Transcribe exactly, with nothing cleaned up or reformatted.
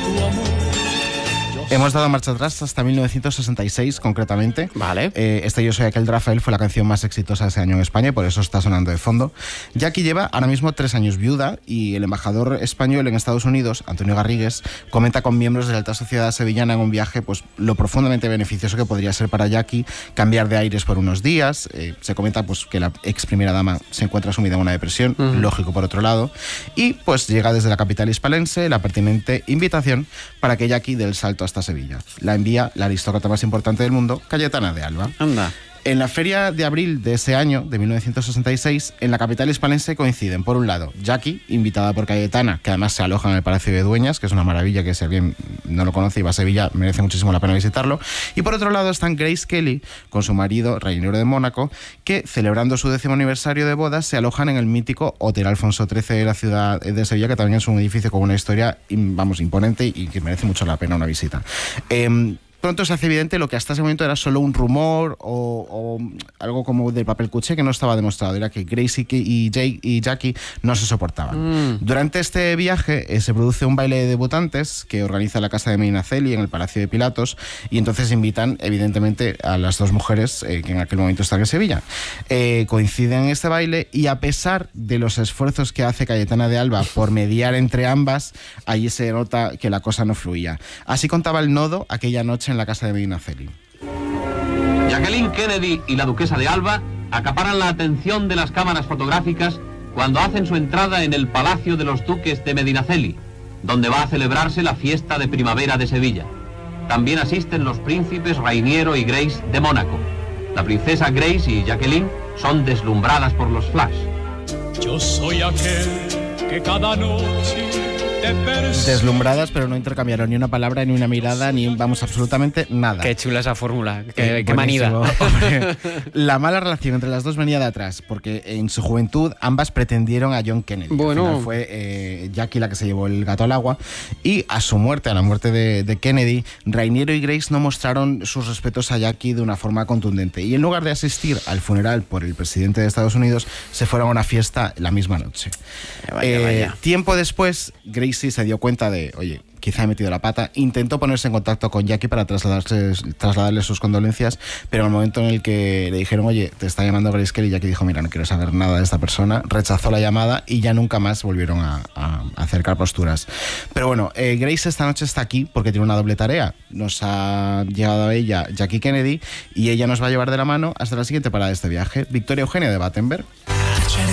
tu amor. Hemos dado marcha atrás hasta mil novecientos sesenta y seis, concretamente. Vale. Eh, este Yo soy aquel de Rafael fue la canción más exitosa ese año en España y por eso está sonando de fondo. Jackie lleva ahora mismo tres años viuda y el embajador español en Estados Unidos, Antonio Garrigues, comenta con miembros de la alta sociedad sevillana en un viaje pues lo profundamente beneficioso que podría ser para Jackie cambiar de aires por unos días. Eh, se comenta pues que la ex primera dama se encuentra sumida en una depresión, uh-huh. lógico por otro lado, y pues llega desde la capital hispalense la pertinente invitación para que Jackie dé el salto hasta Sevilla. La envía la aristócrata más importante del mundo, Cayetana de Alba. Anda. En la feria de abril de ese año, de mil novecientos sesenta y seis, en la capital hispalense coinciden, por un lado, Jackie, invitada por Cayetana, que además se aloja en el Palacio de Dueñas, que es una maravilla, que si alguien no lo conoce y va a Sevilla, merece muchísimo la pena visitarlo. Y por otro lado están Grace Kelly, con su marido, Rainiero de Mónaco, que, celebrando su décimo aniversario de bodas, se alojan en el mítico Hotel Alfonso trece de la ciudad de Sevilla, que también es un edificio con una historia, vamos, imponente y que merece mucho la pena una visita. Eh, Pronto se hace evidente lo que hasta ese momento era solo un rumor o, o algo como del papel cuché que no estaba demostrado. Era que Gracie y, Jay, y Jackie no se soportaban. Mm. Durante este viaje eh, se produce un baile de debutantes que organiza la Casa de Medinaceli en el Palacio de Pilatos y entonces invitan evidentemente a las dos mujeres eh, que en aquel momento están en Sevilla. Eh, coinciden en este baile y a pesar de los esfuerzos que hace Cayetana de Alba por mediar entre ambas, allí se nota que la cosa no fluía. Así contaba el nodo aquella noche en la casa de Medinaceli. Jacqueline Kennedy y la duquesa de Alba acaparan la atención de las cámaras fotográficas cuando hacen su entrada en el Palacio de los Duques de Medinaceli, donde va a celebrarse la fiesta de primavera de Sevilla. También asisten los príncipes Rainiero y Grace de Mónaco. La princesa Grace y Jacqueline son deslumbradas por los flash. Yo soy aquel que cada noche te persigue. Deslumbradas, pero no intercambiaron ni una palabra, ni una mirada, ni vamos, absolutamente nada. Qué chula esa fórmula, qué, Eh, qué manida. Hombre, la mala relación entre las dos venía de atrás, porque en su juventud ambas pretendieron a John Kennedy. Bueno. Al final fue eh, Jackie la que se llevó el gato al agua, y a su muerte, a la muerte de, de Kennedy, Rainiero y Grace no mostraron sus respetos a Jackie de una forma contundente, y en lugar de asistir al funeral por el presidente de Estados Unidos, se fueron a una fiesta la misma noche. Vaya, eh, vaya. Tiempo después, Gracie se dio cuenta de, oye, quizá he metido la pata, intentó ponerse en contacto con Jackie para trasladarse, trasladarle sus condolencias, pero en el momento en el que le dijeron, oye, te está llamando Grace Kelly, Jackie dijo, mira, no quiero saber nada de esta persona, rechazó la llamada y ya nunca más volvieron a, a acercar posturas. Pero bueno, eh, Grace esta noche está aquí porque tiene una doble tarea. Nos ha llegado a ella Jackie Kennedy y ella nos va a llevar de la mano hasta la siguiente parada de este viaje, Victoria Eugenia de Battenberg.